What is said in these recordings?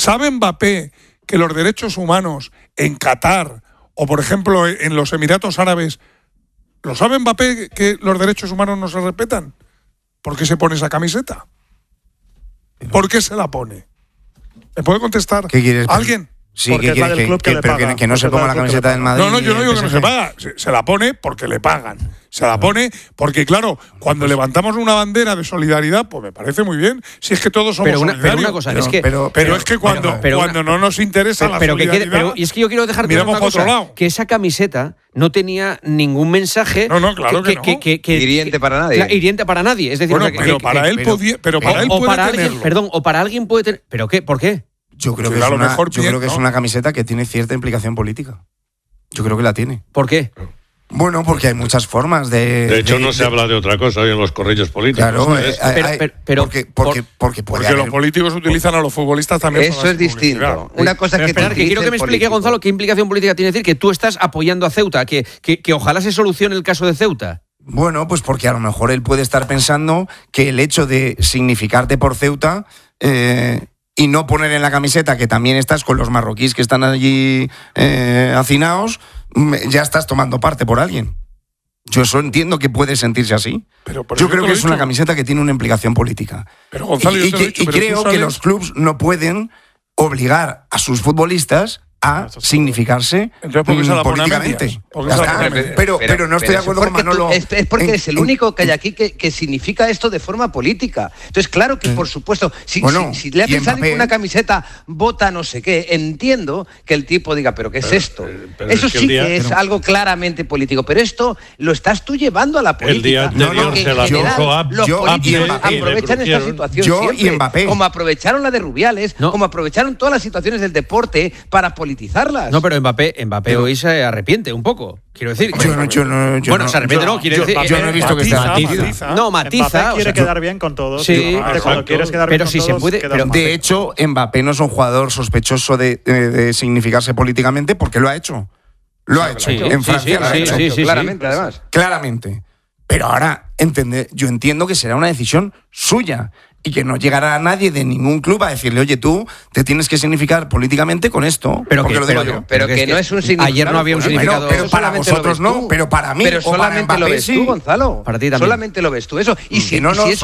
¿Sabe Mbappé que los derechos humanos en Qatar o, por ejemplo, en los Emiratos Árabes, ¿lo sabe Mbappé que los derechos humanos no se respetan? ¿Por qué se pone esa camiseta? ¿Por qué se la pone? ¿Me puede contestar ¿Qué quieres? alguien? Sí, porque es la del club que le paga. Que no se ponga la camiseta del Madrid. No, yo no digo que no se paga. Se la pone porque le pagan. Se la pone porque, claro, cuando levantamos una bandera de solidaridad, pues me parece muy bien. Si es que todos somos solidarios. Pero una cosa, es que cuando no nos interesa la solidaridad, y es que yo quiero dejar miramos una cosa, para otro lado. que esa camiseta no tenía ningún mensaje claro que no. Hiriente para nadie. Hiriente para nadie. Es decir, pero para él puede tenerlo. O para alguien puede tener. ¿Pero qué? ¿Por qué? Yo creo que es una camiseta que tiene cierta implicación política. Yo creo que la tiene. ¿Por qué? Bueno, porque hay muchas formas de... De hecho, no se habla de otra cosa hoy en los corrillos políticos. Claro, porque los políticos utilizan a los futbolistas también. Eso es distinto. Una cosa que quiero que me explique, Gonzalo, qué implicación política tiene decir que tú estás apoyando a Ceuta, que ojalá se solucione el caso de Ceuta. Bueno, pues porque a lo mejor él puede estar pensando que el hecho de significarte por Ceuta... y no poner en la camiseta que también estás con los marroquíes que están allí hacinados, ya estás tomando parte por alguien. Yo eso entiendo que puede sentirse así. Pero yo creo que es una camiseta que tiene una implicación política. Pero Gonzalo, creo que los clubes no pueden obligar a sus futbolistas a significarse políticamente. Pero no estoy de acuerdo con Manolo. Es porque eres el único que hay aquí que significa esto de forma política. Entonces, claro que, por supuesto, si le hacen salir una camiseta, vota no sé qué, entiendo que el tipo diga, ¿pero qué es esto? Eso sí que es algo claramente político. Pero esto lo estás tú llevando a la política. El día anterior se la puso los políticos aprovechan esta situación siempre. Y Mbappé. Como aprovecharon la de Rubiales, como aprovecharon todas las situaciones del deporte para politizarlas. No, pero Mbappé hoy se arrepiente un poco. Quiero decir. Se arrepiente, quiere decir. Yo no he visto que esté matiza. Mbappé quiere quedar bien con todos. Sí, cuando quieres quedar bien con todos. Se puede. Pero de hecho, Mbappé no es un jugador sospechoso de significarse políticamente porque lo ha hecho. Lo ha hecho. En Francia lo ha hecho. Claramente, además. Claramente. Pero ahora, yo entiendo que será una decisión suya. Y que no llegará a nadie de ningún club a decirle, oye, tú te tienes que significar políticamente con esto. Pero que no es un significado. Ayer no había un significado. Pero para vosotros no, pero para mí. Pero solamente lo ves tú, Gonzalo. Para ti también. Solamente lo ves tú. Eso. Y si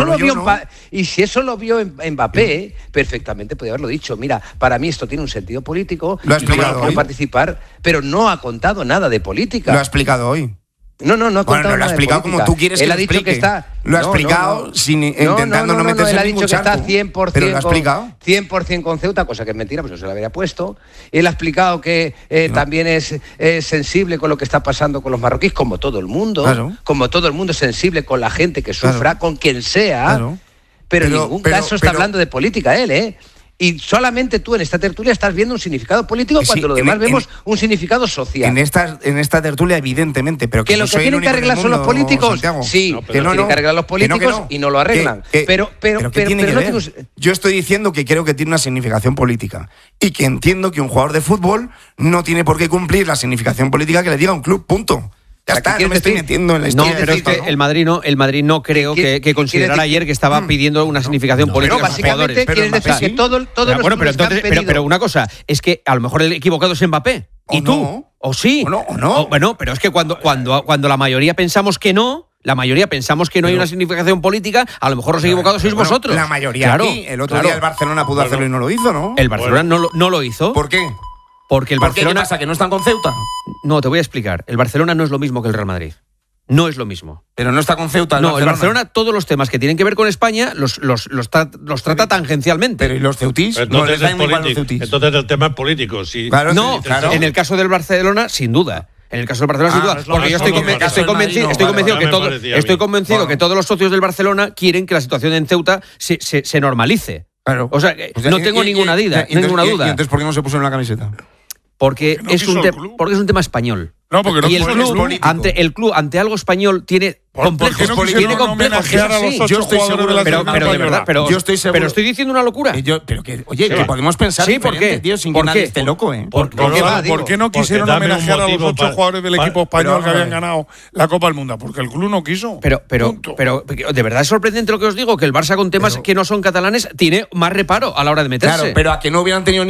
eso lo vio Mbappé, perfectamente podía haberlo dicho. Mira, para mí esto tiene un sentido político. Lo ha explicado hoy. Participar, pero no ha contado nada de política. Lo ha explicado hoy. No ha contado lo ha explicado como tú quieres que lo explique. Él ha dicho que está... Lo ha explicado intentando no meterse en ningún charco. Él ha dicho que está 100%, pero lo ha explicado. 100% con Ceuta, cosa que es mentira, pues eso se lo habría puesto. Él ha explicado que también es sensible con lo que está pasando con los marroquíes, como todo el mundo. Claro. Como todo el mundo es sensible con la gente que sufra, con quien sea. Claro. Pero en ningún caso está hablando de política él, Y solamente tú en esta tertulia estás viendo un significado político cuando lo demás vemos un significado social. En esta tertulia, evidentemente, pero que lo que tienen que arreglar son los políticos. Santiago. Sí, que no tienen que arreglar los políticos y no lo arreglan. Pero yo estoy diciendo que creo que tiene una significación política y que entiendo que un jugador de fútbol no tiene por qué cumplir la significación política que le diga un club, punto. Ya está, no me estoy metiendo en la historia. No, pero es que el Madrid no creo que considerara ayer que estaba pidiendo una significación política a los jugadores. Quieres decir que todos los pero una cosa, es que a lo mejor el equivocado es Mbappé. ¿Y tú? No. ¿O sí? ¿O no? Bueno, pero es que cuando la mayoría pensamos que no... hay una significación política, a lo mejor los equivocados sois vosotros. La mayoría aquí. El otro día el Barcelona pudo hacerlo y no lo hizo, ¿no? El Barcelona no lo hizo. ¿Por qué? Porque el Barcelona... ¿Qué pasa? ¿Que no están con Ceuta? No, te voy a explicar. El Barcelona no es lo mismo que el Real Madrid. No es lo mismo. Pero no está con Ceuta. El Barcelona, todos los temas que tienen que ver con España los trata tangencialmente. Pero ¿y los ceutís? Entonces, entonces el tema es político. Sí. Claro, claro. En el caso del Barcelona, sin duda. En el caso del Barcelona, sin duda. Porque yo estoy convencido que todos los socios del Barcelona quieren que la situación en Ceuta se normalice. Claro. O sea, no tengo ninguna duda. ¿Y entonces por qué no se puso en la camiseta? Porque es un tema español. No, porque no y el es club ante algo español tiene complejos. ¿Por qué no quisieron homenajear a los 8 jugadores de la selección pero de verdad, yo estoy seguro. Pero estoy diciendo una locura. Que podemos pensar diferente, tío, sin que nadie esté loco, ¿Por qué no quisieron homenajear a los 8 jugadores del equipo español que habían ganado la Copa del Mundo? Porque el club no quiso. Pero de verdad es sorprendente lo que os digo, que el Barça con temas que no son catalanes tiene más reparo a la hora de meterse. Claro, pero a que no hubieran tenido